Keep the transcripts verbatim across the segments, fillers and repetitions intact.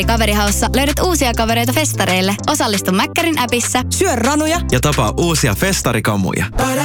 Kaverihaussa löydät uusia kavereita festareille. Osallistu Mäkkärin appissa. Syö ranuja ja tapaa uusia festarikamuja.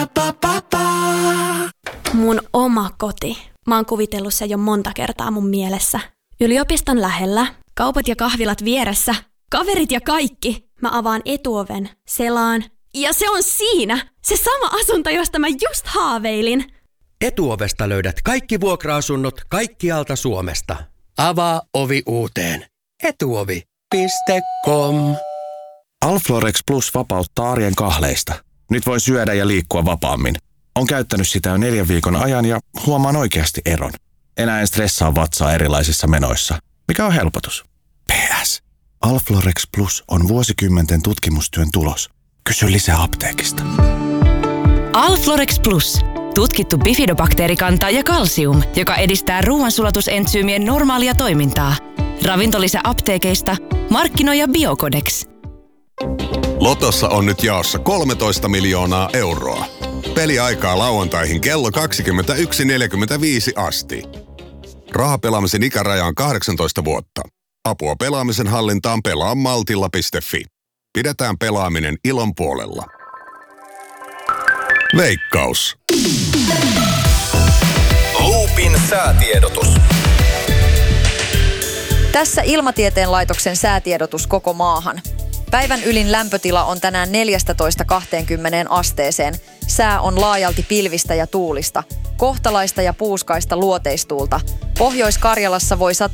Mun oma koti. Mä oon kuvitellut se jo monta kertaa mun mielessä. Yliopiston lähellä, kaupat ja kahvilat vieressä, kaverit ja kaikki. Mä avaan etuoven, selaan. Ja se on siinä! Se sama asunto, josta mä just haaveilin. Etuovesta löydät kaikki vuokra-asunnot kaikkialta Suomesta. Avaa ovi uuteen. Etuovi piste com. Alflorex Plus vapauttaa arjen kahleista. Nyt voi syödä ja liikkua vapaammin. On käyttänyt sitä jo neljän viikon ajan ja huomaan oikeasti eron. Enää en stressaa vatsaa erilaisissa menoissa. Mikä on helpotus? P S. Alflorex Plus on vuosikymmenten tutkimustyön tulos. Kysy lisää apteekista. Alflorex Plus. Tutkittu bifidobakteerikanta ja kalsium, joka edistää ruoansulatusentsyymien normaalia toimintaa. Ravintolisä apteekeista. Markkinoija Biocodex. Lotossa on nyt jaossa kolmetoista miljoonaa euroa. Peliaikaa lauantaihin kello kaksikymmentäyksi neljäkymmentäviisi asti. Rahapelaamisen ikäraja on kahdeksantoista vuotta. Apua pelaamisen hallintaan pelaa maltilla piste fi. Pidetään pelaaminen ilon puolella. Veikkaus. Loopin säätiedotus. Tässä Ilmatieteen laitoksen säätiedotus koko maahan. Päivän ylin lämpötila on tänään neljätoista kaksikymmentä asteeseen. Sää on laajalti pilvistä ja tuulista. Kohtalaista ja puuskaista luoteistuulta. Pohjois-Karjalassa voi sataa